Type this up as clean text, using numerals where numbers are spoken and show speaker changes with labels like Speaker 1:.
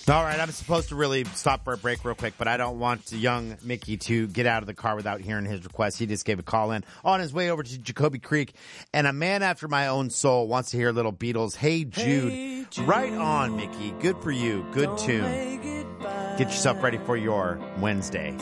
Speaker 1: All right, I'm supposed to really stop for a break real quick, but I don't want young Mickey to get out of the car without hearing his request. He just gave a call in on his way over to Jacoby Creek, and a man after my own soul wants to hear little Beatles, Hey Jude. Hey Jude. Right on, Mickey. Good for you. Good tune. Get yourself ready for your Wednesday.